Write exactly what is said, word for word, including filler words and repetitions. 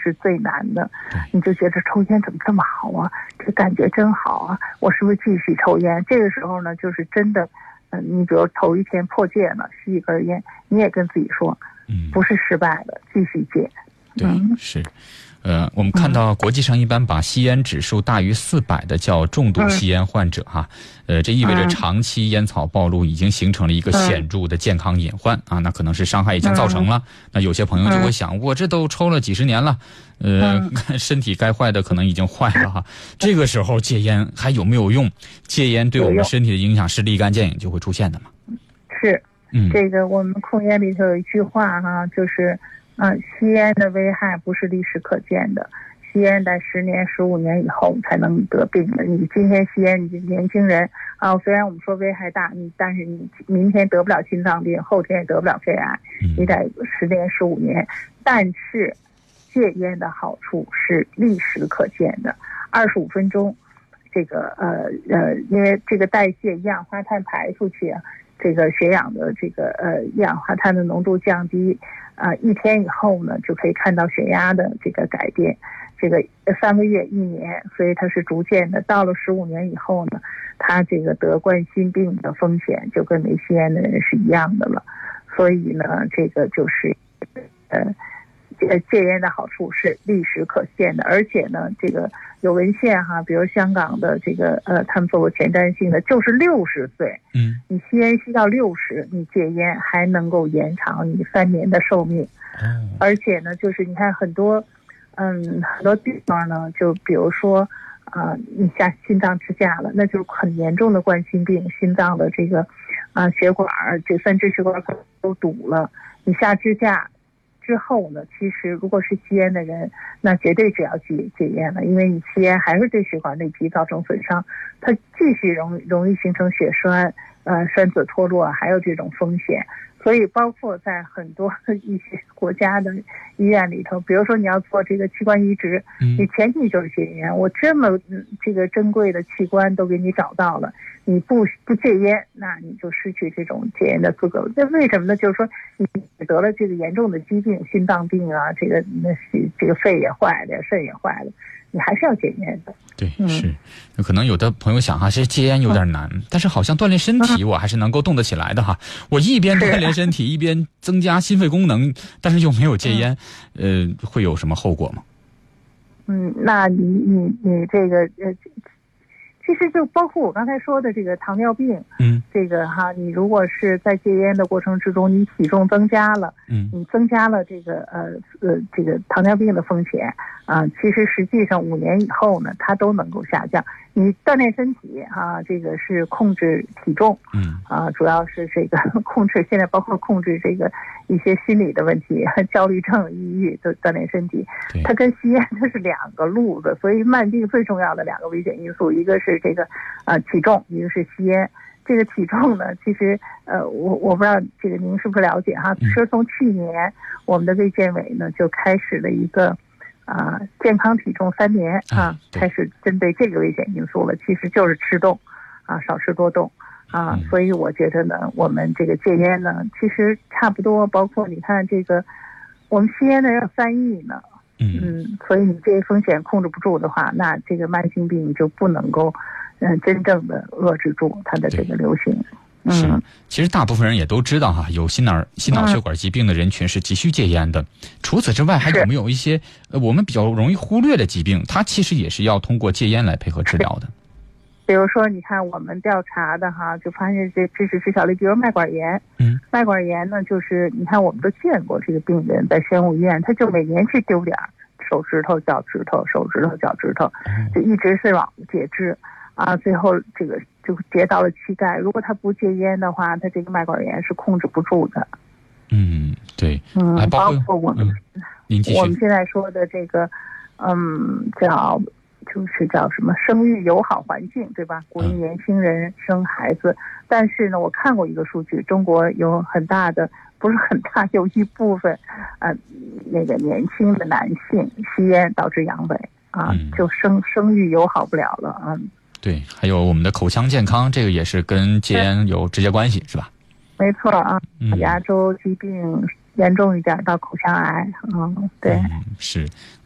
是最难的。你就觉得抽烟怎么这么好啊，这感觉真好啊，我是不是继续抽烟？这个时候呢，就是真的，嗯、呃，你比如头一天破戒了，吸一根烟，你也跟自己说，嗯，不是失败的，继续戒。 对，嗯、是。呃，我们看到国际上一般把吸烟指数大于四百的叫重度吸烟患者哈，呃，这意味着长期烟草暴露已经形成了一个显著的健康隐患啊，那可能是伤害已经造成了。那有些朋友就会想，我这都抽了几十年了，呃，身体该坏的可能已经坏了哈。这个时候戒烟还有没有用？戒烟对我们身体的影响是立竿见影就会出现的嘛？ 是，嗯，这个我们控烟里头有一句话哈，就是。嗯，吸烟的危害不是立时可见的，吸烟在十年、十五年以后才能得病的。你今天吸烟，你年轻人啊，虽然我们说危害大，你但是你明天得不了心脏病，后天也得不了肺癌，你得十年、十五年。但是戒烟的好处是立时可见的，二十五分钟，这个呃呃，因为这个代谢一氧化碳排出去啊，这个血氧的这个呃一氧化碳的浓度降低。啊、呃，一天以后呢，就可以看到血压的这个改变，这个三个月、一年，所以它是逐渐的。到了十五年以后呢，它这个得冠心病的风险就跟没吸烟的人是一样的了。所以呢，这个就是呃，戒烟的好处是立时可见的，而且呢，这个有文献哈，比如香港的这个呃，他们做过前瞻性的，就是六十岁，嗯，你吸烟吸到六十，你戒烟还能够延长你三年的寿命，嗯，而且呢，就是你看很多，嗯，很多地方呢，就比如说啊、呃，你下心脏支架了，那就是很严重的冠心病，心脏的这个啊、呃、血管这三支血管都堵了，你下支架。之后呢，其实如果是吸烟的人，那绝对是要戒戒烟了，因为你吸烟还是对血管内皮造成损伤，它继续容容易形成血栓，呃，栓子脱落，还有这种风险。所以包括在很多一些国家的医院里头，比如说你要做这个器官移植，你前提就是戒烟。我这么这个珍贵的器官都给你找到了，你不不戒烟，那你就失去这种戒烟的资格了。那为什么呢？就是说你得了这个严重的疾病，心脏病啊，这个那这个肺也坏了，肾也坏了，你还是要戒烟的。 对，是，可能有的朋友想哈，其实戒烟有点难，嗯、但是好像锻炼身体我还是能够动得起来的哈。我一边锻炼身体，一边增加心肺功能，但是又没有戒烟，嗯、呃，会有什么后果吗？ 嗯，那你你你这个呃。其实就包括我刚才说的这个糖尿病，嗯，这个哈，你如果是在戒烟的过程之中，你体重增加了，嗯，你增加了这个呃呃这个糖尿病的风险啊、呃，其实实际上五年以后呢，它都能够下降。你锻炼身体啊，这个是控制体重，嗯啊，主要是这个控制，现在包括控制这个一些心理的问题，焦虑症、抑郁都锻炼身体，它跟吸烟它是两个路子，所以慢病最重要的两个危险因素，一个是这个啊、呃、体重，一个是吸烟。这个体重呢，其实呃我我不知道这个您是不是了解哈，说从去年我们的卫健委呢就开始了一个。啊，健康体重三年啊，开始针对这个危险因素了，其实就是吃动，啊，少吃多动啊，所以我觉得呢，我们这个戒烟呢，其实差不多，包括你看这个，我们吸烟的人有三亿呢，嗯，所以你这个风险控制不住的话，那这个慢性病就不能够，嗯、呃，真正的遏制住它的这个流行。 是，其实大部分人也都知道哈，有心脑心脑血管疾病的人群是急需戒烟的。除此之外，还有没有一些呃我们比较容易忽略的疾病，它其实也是要通过戒烟来配合治疗的？ 比如说，你看我们调查的哈，就发现这知识知晓率，比如脉管炎，嗯，脉管炎呢，就是你看我们都见过这个病人在宣武医院，他就每年去丢点手指头、脚趾头、手指头、脚趾头，就一直是往解肢。啊，最后这个就结到了膝盖。如果他不戒烟的话，他这个脉管炎是控制不住的。 嗯，对， 嗯，包括我们、 嗯、您继续， 我们现在说的这个，嗯，叫就是叫什么生育友好环境，对吧？鼓励年轻人生孩子。嗯、但是呢，我看过一个数据，中国有很大的，不是很大，有一部分，呃，那个年轻的男性吸烟导致阳痿啊，嗯、就生生育友好不了了啊。 对，还有我们的口腔健康，这个也是跟戒烟有直接关系，是吧？ 没错啊，嗯、牙周疾病严重一点到口腔癌，嗯，对， 嗯、是。